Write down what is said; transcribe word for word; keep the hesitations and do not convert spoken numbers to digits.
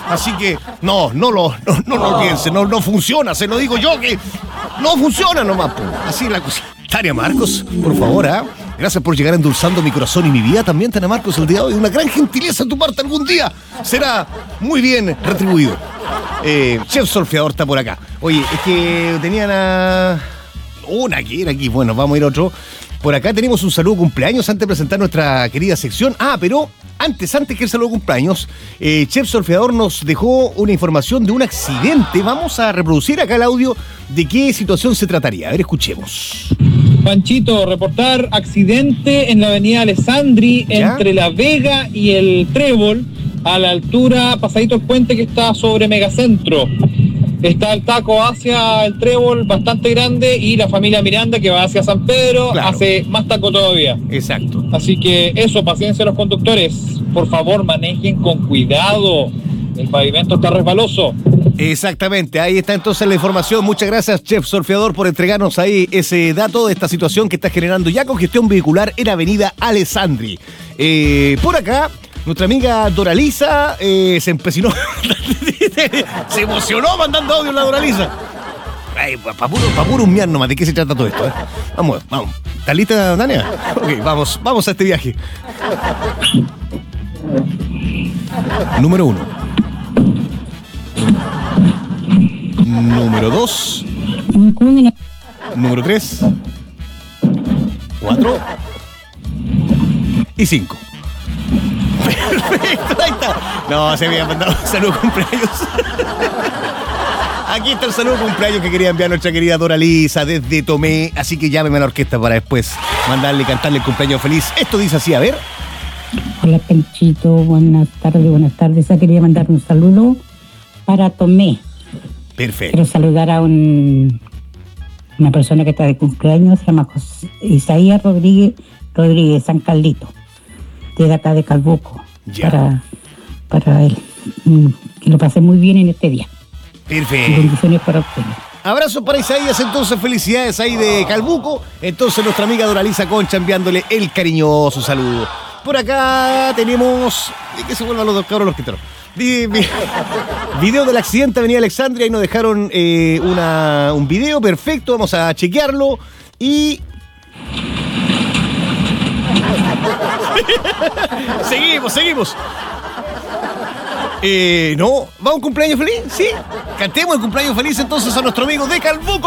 Así que, no, no lo, no, no lo piense, no, no funciona, se lo digo yo que no funciona nomás, po. Así es la cosa. Tania Marcos, por favor, ¿ah? ¿eh? Gracias por llegar endulzando mi corazón y mi vida también, Tania Marcos, el día de hoy. Una gran gentileza de tu parte algún día será muy bien retribuido. Eh, Chef Solfeador está por acá. Oye, es que tenían a... una que era aquí. Bueno, vamos a ir a otro. Por acá tenemos un saludo de cumpleaños antes de presentar nuestra querida sección. Ah, pero antes, antes que el saludo de cumpleaños, eh, Chef Solfeador nos dejó una información de un accidente. Vamos a reproducir acá el audio de qué situación se trataría. A ver, escuchemos. Panchito, reportar accidente en la avenida Alessandri, ¿ya?, entre La Vega y el Trébol, a la altura, pasadito el puente que está sobre Megacentro. Está el taco hacia el Trébol bastante grande y la familia Miranda que va hacia San Pedro, claro, hace más taco todavía. Exacto. Así que eso, paciencia a los conductores. Por favor, manejen con cuidado. El pavimento está resbaloso. Exactamente, ahí está entonces la información. Muchas gracias, Chef Solfeador, por entregarnos ahí ese dato de esta situación que está generando ya congestión vehicular en Avenida Alessandri. Eh, por acá, nuestra amiga Doralisa eh, se empecinó, se emocionó mandando audio la Doralisa. Para puro, pa puro humear nomás, ¿de qué se trata todo esto? Eh? Vamos, vamos. ¿Estás lista, Tania? Ok, vamos, vamos a este viaje. Número uno. Número dos. Número tres. Cuatro. Y cinco. Perfecto, ahí está. No, se había mandado un saludo de cumpleaños. Aquí está el saludo de cumpleaños que quería enviar nuestra querida Doralisa desde Tomé. Así que llámeme a la orquesta para después mandarle y cantarle el cumpleaños feliz. Esto dice así, a ver. Hola, Panchito, buenas tardes, buenas tardes. Ya quería mandar un saludo para Tomé. Perfecto. Quiero saludar a un, una persona que está de cumpleaños, se llama José, Isaías Rodríguez Rodríguez San Carlito, de acá de Calbuco. Ya. Para, para él. Que lo pasé muy bien en este día. Perfecto. Y bendiciones para ustedes. Abrazo para Isaías, entonces felicidades ahí de Calbuco. Entonces nuestra amiga Doralisa Concha enviándole el cariñoso saludo. Por acá tenemos... ¿De qué se vuelvan los dos cabros los quitaron? Video del accidente Avenida Alexandria y nos dejaron eh, una, un video perfecto. Vamos a chequearlo y... seguimos, seguimos. Eh, no, ¿va un cumpleaños feliz? ¿Sí? Cantemos el cumpleaños feliz entonces a nuestro amigo de Calbuco.